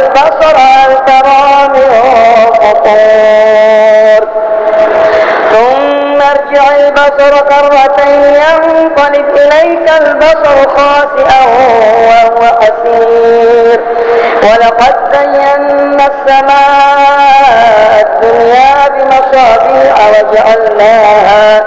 البصر هل ترى من فطور ثم ارجع البصر كرتين ينقلب إليك البصر خاسئا وهو حسير ولقد زينا السماء الدنيا بمصابيح